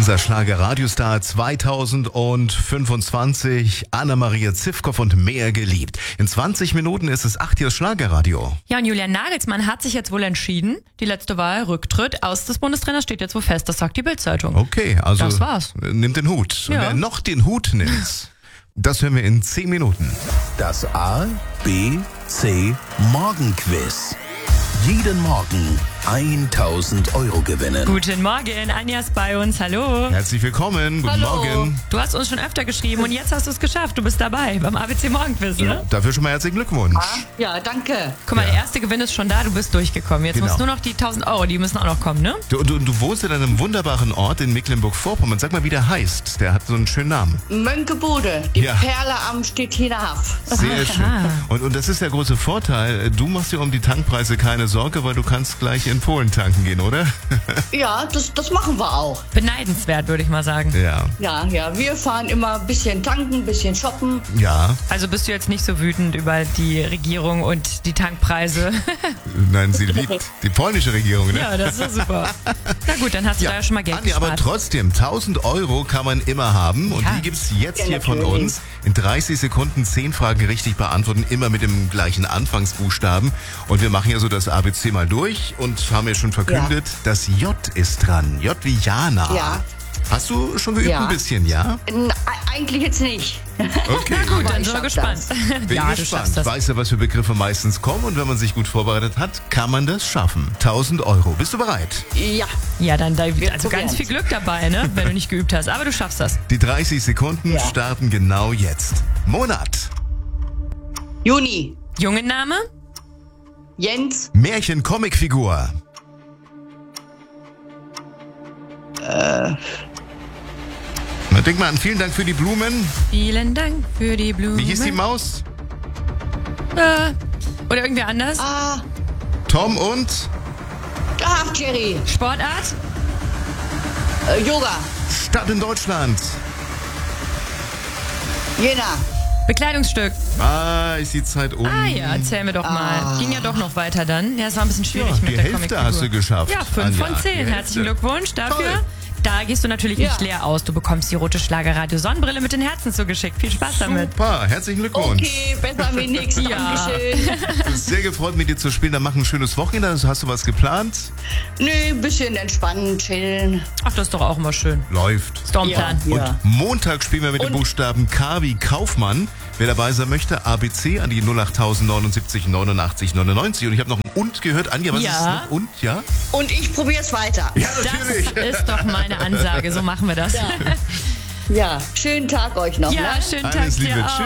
Unser Schlager-Radiostar 2025, Anna-Maria Zivkow und mehr geliebt. In 20 Minuten ist es 8 Uhr Schlagerradio. Ja, und Julian Nagelsmann hat sich jetzt wohl entschieden. Die letzte Wahl, Rücktritt aus des Bundestrainers, steht jetzt wohl fest. Das sagt die Bild-Zeitung. Okay, also Das war's. Nimmt den Hut. Und Ja. wer noch den Hut nimmt, das hören wir in 10 Minuten. Das A, B, C Morgenquiz. Jeden Morgen 1.000 Euro gewinnen. Guten Morgen, Anja ist bei uns. Hallo. Herzlich willkommen, guten Morgen. Du hast uns schon öfter geschrieben und jetzt hast du es geschafft. Du bist dabei beim ABC Morgenquiz, ne? Dafür schon mal herzlichen Glückwunsch. Ja, danke. Guck mal, der erste Gewinn ist schon da, du bist durchgekommen. Jetzt Genau. musst nur noch die 1.000 Euro, die müssen auch noch kommen, ne? Du wohnst in einem wunderbaren Ort in Mecklenburg-Vorpommern. Sag mal, wie der heißt. Der hat so einen schönen Namen. Mönckebude, die Ja. Perle am Stettiner Haff. Sehr schön. Und das ist der große Vorteil. Du machst dir um die Tankpreise keine Sorge, weil du kannst gleich in Polen tanken gehen, oder? Ja, das machen wir auch. Beneidenswert, würde ich mal sagen. Ja. Ja, wir fahren immer ein bisschen tanken, ein bisschen shoppen. Ja. Also bist du jetzt nicht so wütend über die Regierung und die Tankpreise? Nein, sie liebt die polnische Regierung, ne? Ja, das ist ja super. Na gut, dann hast du da ja schon mal Geld Anja, aber gespart. trotzdem, 1.000 Euro kann man immer haben. Und Ja. die gibt's jetzt Ja, hier von natürlich. uns. In 30 Sekunden 10 Fragen richtig beantworten, immer mit dem gleichen Anfangsbuchstaben. Und wir machen ja so das ABC mal durch und haben ja schon verkündet, das J ist dran. J wie Jana. Ja. Hast du schon geübt Ja. ein bisschen, ja? Eigentlich jetzt nicht. Okay. Gut, Aber dann ich sind wir schaff gespannt. das. Bin Ja, du gespannt. schaffst das. Weißt du, was für Begriffe meistens kommen? Und wenn man sich gut vorbereitet hat, kann man das schaffen. 1.000 Euro. Bist du bereit? Ja, Ja, dann also probieren's. ganz viel Glück dabei, ne? Wenn du nicht geübt hast. Aber du schaffst das. Die 30 Sekunden Ja. starten genau jetzt. Monat. Juni, Jungenname? Jens, Märchen-Comicfigur. Na, denk mal an, vielen Dank für die Blumen. Vielen Dank für die Blumen. Wie hieß die Maus? Oder irgendwer anders? Tom und Jerry, Sportart? Yoga, Stadt in Deutschland. Jena, Bekleidungsstück. Ist die Zeit um. Ah ja, erzähl mir doch mal. Ging ja doch noch weiter dann. Ja, es war ein bisschen schwierig Ja, mit die der Hälfte Comicfigur. hast du geschafft, Ja, 5 Anja, von 10. die Hälfte. Herzlichen Glückwunsch dafür. Toll. Da gehst du natürlich Ja. nicht leer aus. Du bekommst die rote Schlagerradio Sonnenbrille mit den Herzen zugeschickt. Viel Spaß damit. Super, herzlichen Glückwunsch. okay, besser wie nix, Ja. Dankeschön. Sehr gefreut, mit dir zu spielen. Dann mach ein schönes Wochenende. Also, hast du was geplant? Nö, ein bisschen entspannen, chillen. Ach, das ist doch auch immer schön. Läuft. Ist doch ein Plan. Ja. Und Montag spielen wir mit dem Buchstaben K wie Kaufmann. Wer dabei sein möchte, ABC an die 08079 89 99. Und ich habe noch ein Und gehört. Anja, was Ja. ist noch Und? Ja? Und ich probier's weiter. Ja, Das ist doch meine Ansage. So machen wir das. Ja, schönen Tag euch noch. Ja, Ne? schönen Tag Alles Liebe. dir auch.